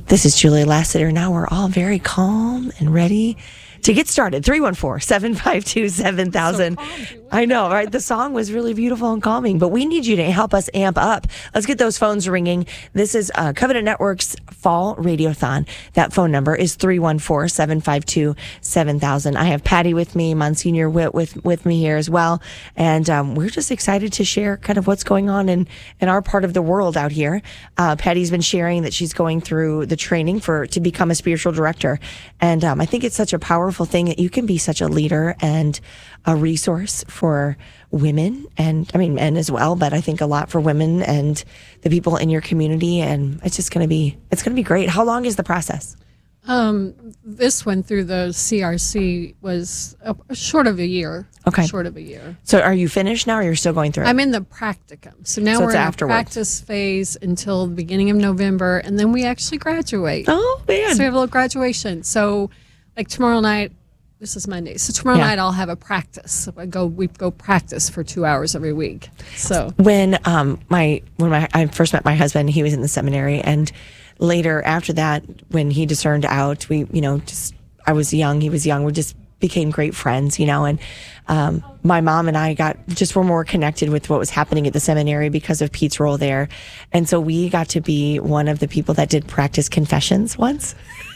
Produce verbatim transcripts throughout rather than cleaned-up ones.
This is Julie Lassiter. Now we're all very calm and ready to get started. three one four, seven five two, seven thousand. So I know, right? The song was really beautiful and calming, but we need you to help us amp up. Let's get those phones ringing. This is uh, Covenant Network's Fall Radiothon. That phone number is three one four, seven five two, seven thousand. I have Patty with me, Monsignor Witt with, with me here as well. And um, we're just excited to share kind of what's going on in, in our part of the world out here. Uh, Patty's been sharing that she's going through the training for to become a spiritual director. And um, I think it's such a powerful thing that you can be such a leader and a resource for women and I mean men as well, but I think a lot for women and the people in your community, and it's just going to be it's going to be great. How long is the process? Um, this one through the C R C was a, a short of a year. Okay, short of a year. So are you finished now, or you're still going through it? I'm in the practicum, so now so we're in afterwards. the practice phase until the beginning of November, and then we actually graduate. Oh man! So we have a little graduation. So, like tomorrow night. This is Monday. So tomorrow yeah. night I'll have a practice. I go we go practice for two hours every week. So when um my when my I first met my husband, he was in the seminary, and later after that, when he discerned out, we you know just I was young, he was young, we just became great friends, you know, and um my mom and I got just were more connected with what was happening at the seminary because of Pete's role there, and so we got to be one of the people that did practice confessions once.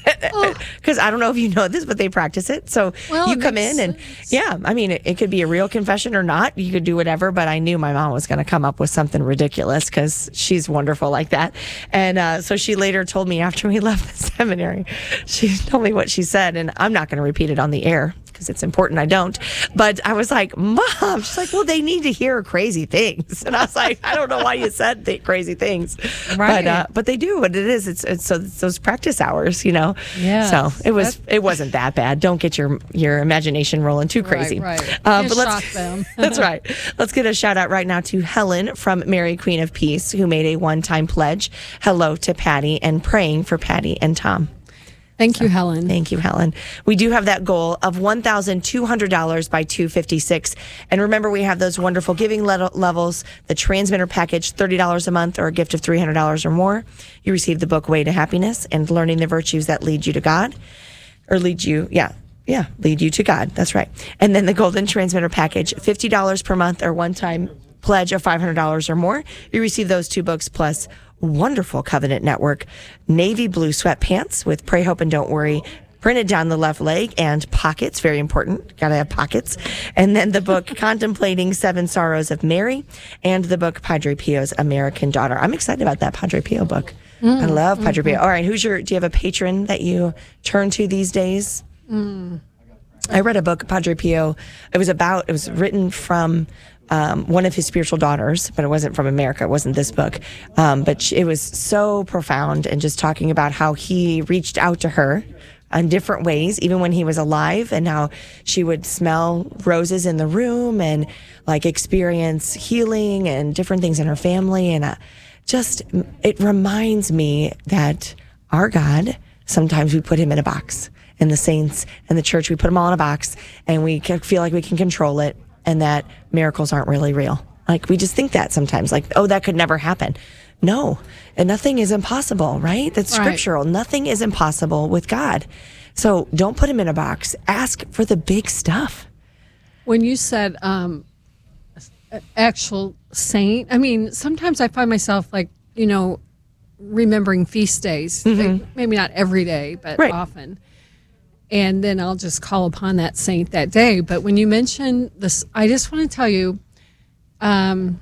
Because oh. I don't know if you know this, but they practice it. So well, you come in and sense. yeah, I mean, it, it could be a real confession or not. You could do whatever, but I knew my mom was going to come up with something ridiculous because she's wonderful like that. And uh, so she later told me after we left the seminary, she told me what she said, and I'm not going to repeat it on the air because it's important I don't. But I was like, Mom, she's like, well, they need to hear crazy things. And I was like, I don't know why you said the crazy things. Right. But, uh, but they do what it is. It's, it's so it's those practice hours, you know. Yeah. So it was it wasn't that bad. Don't get your your imagination rolling too crazy. Right, right. Uh, but let's shock them. That's right. Let's get a shout out right now to Helen from Mary Queen of Peace, who made a one-time pledge. Hello to Patty and praying for Patty and Tom. Thank you, Helen. Thank you, Helen. We do have that goal of one thousand two hundred dollars by two fifty-six. And remember, we have those wonderful giving le- levels, the transmitter package, thirty dollars a month, or a gift of three hundred dollars or more. You receive the book, Way to Happiness, and Learning the Virtues That Lead You to God. Or lead you, yeah, yeah, lead you to God. That's right. And then the golden transmitter package, fifty dollars per month, or one-time pledge of five hundred dollars or more. You receive those two books plus wonderful Covenant Network navy blue sweatpants with Pray, Hope, and Don't Worry printed down the left leg, and pockets, very important, gotta have pockets. And then the book Contemplating Seven Sorrows of Mary, and the book Padre Pio's American Daughter. I'm excited about that Padre Pio book. Mm, I love Padre mm-hmm. Pio. All right, who's your, do you have a patron that you turn to these days? Mm. I read a book, Padre Pio. It was about, it was written from Um, one of his spiritual daughters, but it wasn't from America. It wasn't this book. Um, but it was so profound, and just talking about how he reached out to her in different ways, even when he was alive, and how she would smell roses in the room and like experience healing and different things in her family. And uh, just, it reminds me that our God, sometimes we put him in a box, and the saints and the church, we put them all in a box, and we feel like we can control it, and that miracles aren't really real. Like, we just think that sometimes, like, oh, that could never happen. No, and nothing is impossible, right? That's right. Scriptural. Nothing is impossible with God. So don't put him in a box. Ask for the big stuff. When you said um, actual saint, I mean, sometimes I find myself, like, you know, remembering feast days. Mm-hmm. Like, maybe not every day, but right. often. And then I'll just call upon that saint that day. But when you mention this, I just want to tell you, um,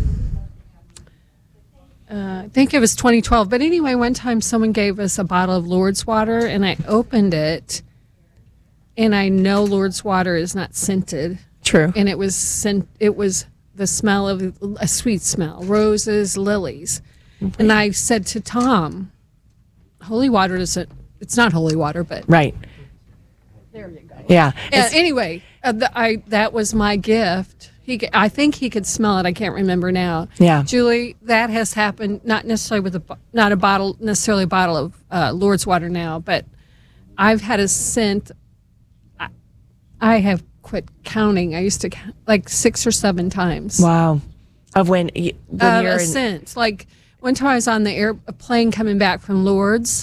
uh, I think it was twenty twelve. But anyway, one time someone gave us a bottle of Lourdes water, and I opened it, and I know Lourdes water is not scented. True. And it was scent, it was the smell of a sweet smell, roses, lilies. Mm-hmm. And I said to Tom, holy water doesn't, it's not holy water, but. Right. There you go. Yeah. Uh, anyway, uh, the, I that was my gift. He, I think he could smell it. I can't remember now. Yeah. Julie, that has happened. Not necessarily with a not a bottle, necessarily a bottle of uh, Lourdes water now, but I've had a scent. I, I have quit counting. I used to count, like six or seven times. Wow. Of when, when uh, you're a in, scent. Like one time I was on the airplane coming back from Lourdes.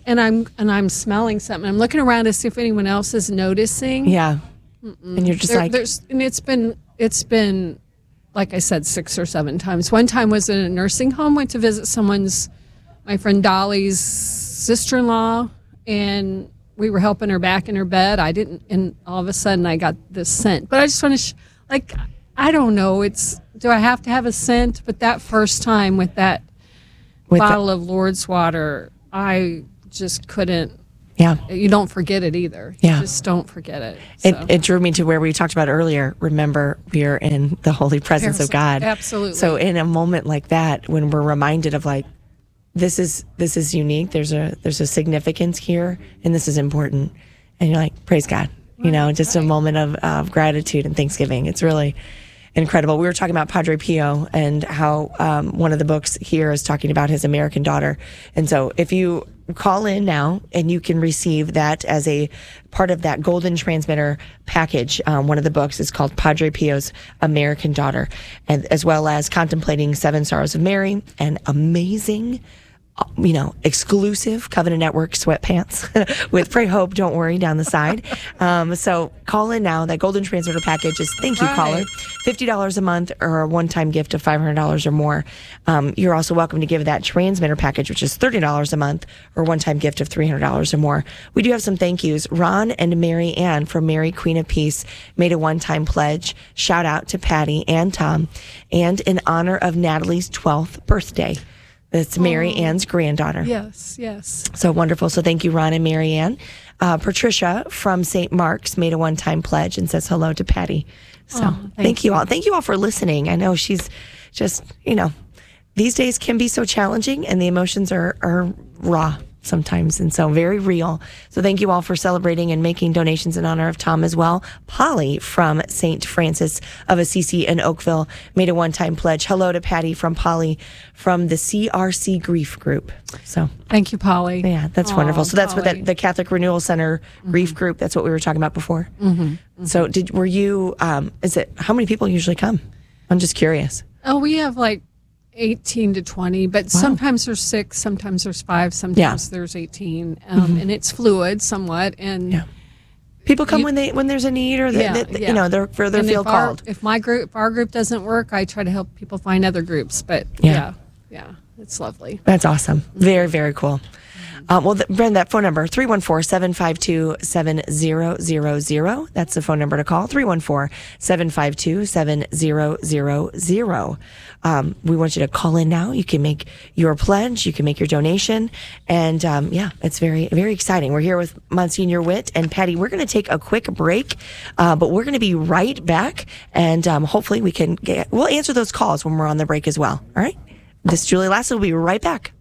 and I'm and I'm smelling something. I'm looking around to see if anyone else is noticing. Yeah. Mm-mm. And you're just there, like, there's, and it's been, it's been, like I said, six or seven times. One time was in a nursing home, went to visit someone's, my friend Dolly's sister-in-law, and we were helping her back in her bed. I didn't, and all of a sudden I got this scent. But I just want to, sh- like, I don't know. It's, do I have to have a scent? But that first time with that with bottle the, of Lord's water, I just couldn't. Yeah. You don't forget it either. Yeah. You just don't forget it. So. It, it drew me to where we talked about earlier. Remember, we are in the holy presence of God. Absolutely. So in a moment like that, when we're reminded of like, this is this is unique. There's a there's a significance here, and this is important. And you're like, praise God. You know, just right. a moment of, of gratitude and thanksgiving. It's really incredible. We were talking about Padre Pio and how um, one of the books here is talking about his American daughter. And so if you call in now and you can receive that as a part of that golden transmitter package, um, one of the books is called Padre Pio's American Daughter, and as well as Contemplating Seven Sorrows of Mary, and amazing, you know, exclusive Covenant Network sweatpants with Pray Hope, Don't Worry down the side. Um, so call in now. That golden transmitter package is, thank you, right. caller, fifty dollars a month or a one-time gift of five hundred dollars or more. Um, you're also welcome to give that transmitter package, which is thirty dollars a month or one-time gift of three hundred dollars or more. We do have some thank yous. Ron and Mary Ann from Mary Queen of Peace made a one-time pledge. Shout out to Patty and Tom. And in honor of Natalie's twelfth birthday. It's Mary oh. Ann's granddaughter. Yes, yes. So wonderful. So thank you, Ron and Mary Ann. Uh, Patricia from Saint Mark's made a one-time pledge and says hello to Patty. So oh, thank, thank you all. Thank you all for listening. I know she's just, you know, these days can be so challenging and the emotions are, are raw sometimes, and so very real. So thank you all for celebrating and making donations in honor of Tom as well. Polly from Saint Francis of Assisi in Oakville made a one-time pledge. Hello to Patty from Polly from the C R C Grief Group. So thank you, Polly. Yeah, that's Aww, wonderful. So that's Polly. what that, the Catholic Renewal Center mm-hmm. Grief Group, that's what we were talking about before. Mm-hmm. Mm-hmm. So did were you, um, is it, how many people usually come? I'm just curious. Oh, we have like eighteen to twenty, but wow. sometimes there's six, sometimes there's five, sometimes yeah. there's eighteen, um, mm-hmm. and it's fluid somewhat. And yeah. people come you, when they when there's a need, or they, yeah, they, yeah. you know, they're for their feel if our, called. If my group, if our group doesn't work, I try to help people find other groups. But yeah, yeah, yeah it's lovely. That's awesome. Very very cool. Um, well, the, Brenda, that phone number, three one four, seven five two, seven zero zero zero. That's the phone number to call, three one four, seven five two, seven zero zero zero. Um, we want you to call in now. You can make your pledge. You can make your donation. And um, yeah, it's very, very exciting. We're here with Monsignor Witt and Patty. We're going to take a quick break, uh, but we're going to be right back. And um, hopefully we can get, we'll answer those calls when we're on the break as well. All right. This is Julie Lasso. We'll be right back.